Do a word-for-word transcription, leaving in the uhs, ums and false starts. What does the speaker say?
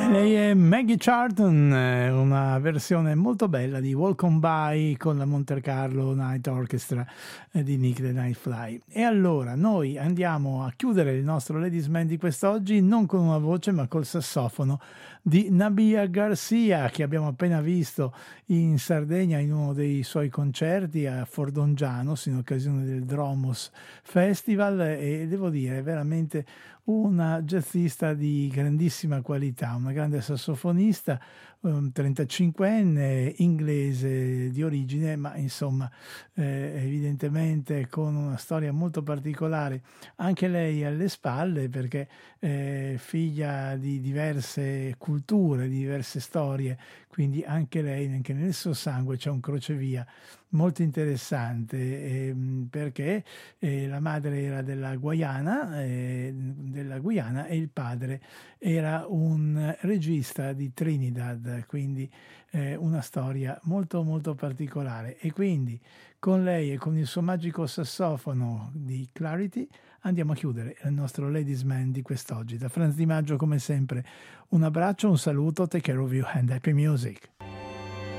Lei è Maggie Charlton, eh, una versione molto bella di Walk On By con la Monte Carlo Night Orchestra eh, di Nick the Nightfly. E allora noi andiamo a chiudere il nostro Ladies Man di quest'oggi non con una voce ma col sassofono di Nabia Garcia, che abbiamo appena visto in Sardegna in uno dei suoi concerti a Fordongianos in occasione del Dromos Festival, e devo dire è veramente una jazzista di grandissima qualità, una grande sassofonista, um, trentacinquenne, inglese di origine, ma insomma eh, evidentemente con una storia molto particolare anche lei alle spalle, perché eh, figlia di diverse culture, di diverse storie, quindi anche lei, anche nel suo sangue c'è un crocevia molto interessante, eh, perché eh, la madre era della Guayana, eh, della Guyana, e il padre era un regista di Trinidad, quindi eh, una storia molto molto particolare. E quindi con lei e con il suo magico sassofono di Clarity andiamo a chiudere il nostro Ladies Man di quest'oggi. Da Franz Di Maggio come sempre un abbraccio, un saluto, take care of you and happy music.